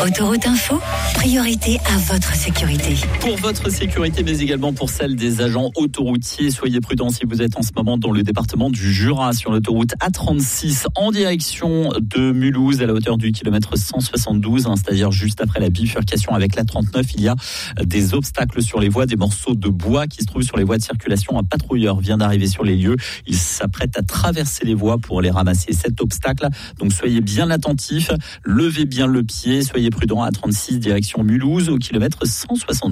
Autoroute Info, priorité à votre sécurité. Pour votre sécurité, mais également pour celle des agents autoroutiers, soyez prudents si vous êtes en ce moment dans le département du Jura, sur l'autoroute A36, en direction de Mulhouse, à la hauteur du kilomètre 172, c'est-à-dire juste après la bifurcation avec l'A39. Il y a des obstacles sur les voies, des morceaux de bois qui se trouvent sur les voies de circulation. Un patrouilleur vient d'arriver sur les lieux. Il s'apprête à traverser les voies pour aller ramasser cet obstacle. Donc soyez bien attentifs, levez bien le pied, soyez prudents à 36 direction Mulhouse au kilomètre 172.